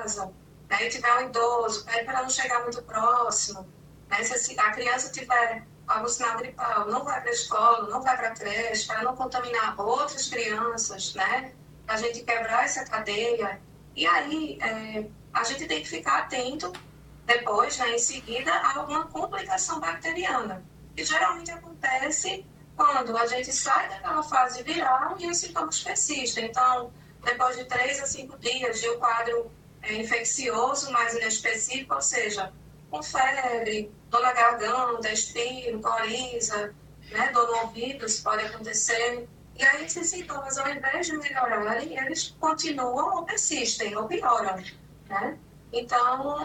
casa, né, e tiver um idoso, pede para não chegar muito próximo, né, se a criança tiver algum sinal gripal, não vai para a escola, não vai para a creche, para não contaminar outras crianças, né, para a gente quebrar essa cadeia. E aí, a gente tem que ficar atento depois, né, em seguida, a alguma complicação bacteriana, que geralmente acontece quando a gente sai daquela fase viral e os sintomas persistem. Então, depois de 3 a 5 dias de um quadro infeccioso mais inespecífico, ou seja, com febre, dor na garganta, espirro, coriza, né, dor no ouvido, isso pode acontecer. E aí esses sintomas, ao invés de melhorarem, eles continuam ou persistem, ou pioram, né? Então,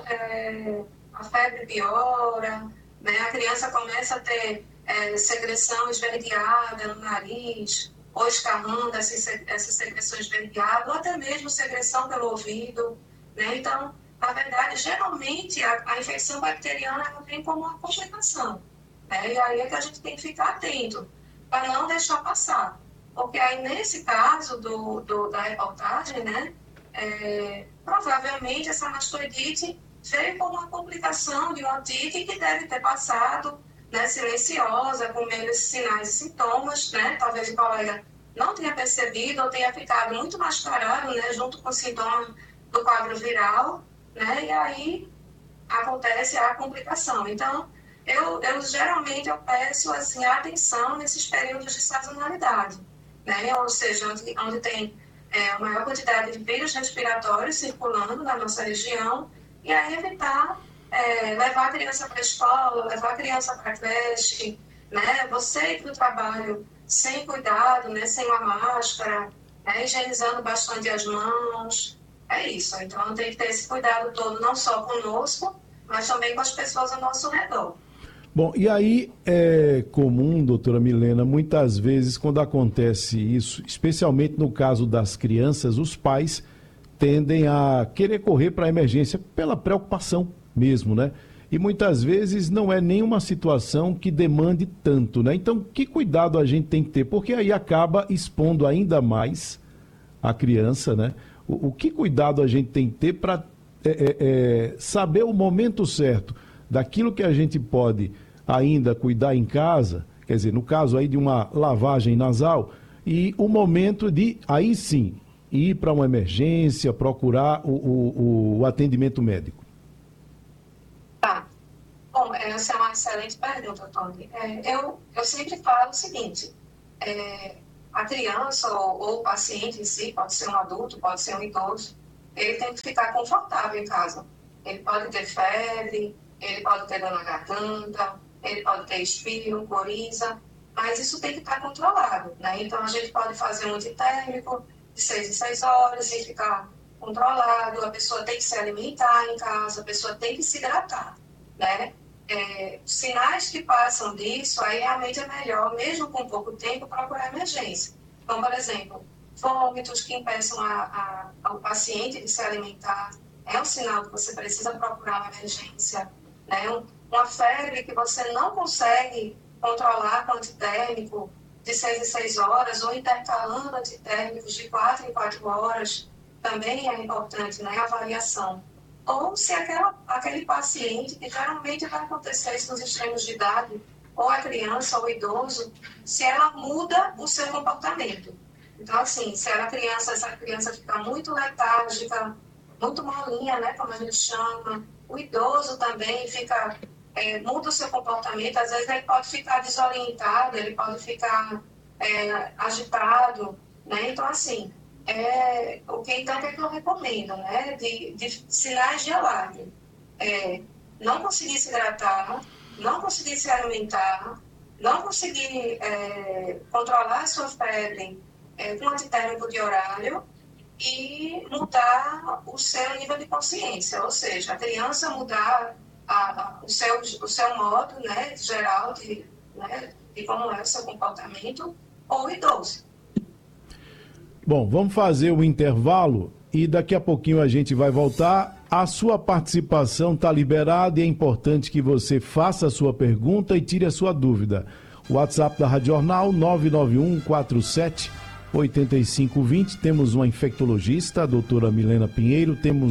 a febre piora, né? A criança começa a ter secreção esverdeada no nariz, ou escarrando essa secreção esverdeada, ou até mesmo secreção pelo ouvido, né? Então, na verdade, geralmente a infecção bacteriana ela vem como uma complicação, né? E aí é que a gente tem que ficar atento para não deixar passar. Porque aí, nesse caso da reportagem, né, provavelmente essa mastoidite veio como uma complicação de uma otite que deve ter passado, né, silenciosa, com menos sinais e sintomas, né? Talvez o colega não tenha percebido ou tenha ficado muito mascarado, né, junto com o sintoma do quadro viral, né? E aí acontece a complicação. Então, eu geralmente peço assim, atenção nesses períodos de sazonalidade, né? Ou seja, onde tem a maior quantidade de vírus respiratórios circulando na nossa região, e aí evitar levar a criança para a escola, levar a criança para a creche, né? Você ir para o trabalho sem cuidado, né? Sem uma máscara, né? Higienizando bastante as mãos. É isso. Então tem que ter esse cuidado todo, não só conosco, mas também com as pessoas ao nosso redor. Bom, e aí é comum, doutora Milena, muitas vezes quando acontece isso, especialmente no caso das crianças, os pais tendem a querer correr para a emergência pela preocupação mesmo, né? E muitas vezes não é nenhuma situação que demande tanto, né? Então, que cuidado a gente tem que ter? Porque aí acaba expondo ainda mais a criança, né? O que cuidado a gente tem que ter para saber o momento certo daquilo que a gente pode ainda cuidar em casa, quer dizer, no caso aí de uma lavagem nasal, e o momento de, aí sim, ir para uma emergência, procurar o atendimento médico? Tá. Bom, essa é uma excelente pergunta, Tony. Eu sempre falo o seguinte, a criança ou o paciente em si, pode ser um adulto, pode ser um idoso, ele tem que ficar confortável em casa. Ele pode ter febre, ele pode ter dor na garganta, ele pode ter espirro, coriza, mas isso tem que estar controlado, né? Então, a gente pode fazer um antitérmico de 6 em 6 horas e ficar controlado, a pessoa tem que se alimentar em casa, a pessoa tem que se hidratar, né? Sinais que passam disso, aí realmente é melhor, mesmo com pouco tempo, procurar emergência. Então, por exemplo, vômitos que impeçam ao paciente de se alimentar, é um sinal que você precisa procurar uma emergência, né? Uma febre que você não consegue controlar com antitérmico de 6 em 6 horas, ou intercalando antitérmicos de 4 em 4 horas, também é importante, né, a avaliação. Ou se aquele paciente, que geralmente vai acontecer isso nos extremos de idade, ou a criança ou o idoso, se ela muda o seu comportamento. Então, assim, se essa criança fica muito letárgica, muito molinha, né, como a gente chama, o idoso também muda o seu comportamento, às vezes ele pode ficar desorientado, ele pode ficar agitado, né? Então, assim, o que eu recomendo, né? De sinais de alarme. Não conseguir se hidratar, não conseguir se alimentar, não conseguir controlar a sua febre com antitérmico de horário e mudar o seu nível de consciência, ou seja, a criança mudar o seu modo, né, geral de como é o seu comportamento, ou o idoso. Bom, vamos fazer o intervalo e daqui a pouquinho a gente vai voltar. A sua participação está liberada e é importante que você faça a sua pergunta e tire a sua dúvida. O WhatsApp da Rádio Jornal, 991478520. Temos uma infectologista, a doutora Milena Pinheiro, temos